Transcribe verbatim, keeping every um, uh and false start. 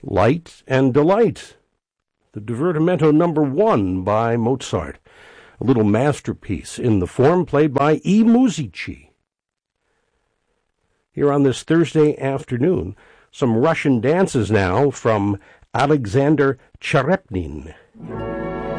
Light and Delight, the Divertimento number one by Mozart, a little masterpiece in the form played by I Musici. Here on this Thursday afternoon, some Russian dances now from Alexander Cherepnin.